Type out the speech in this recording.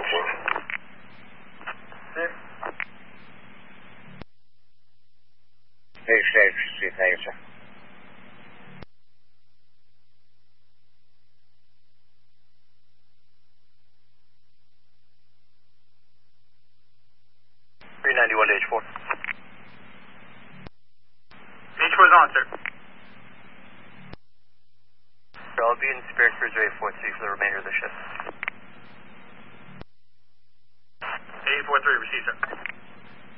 Six. Six, thank you, sir. $391 to H4. H4 is on, sir. So I'll be in Spirit Cruiser 843 for the remainder of the shift. 843, receive, sir.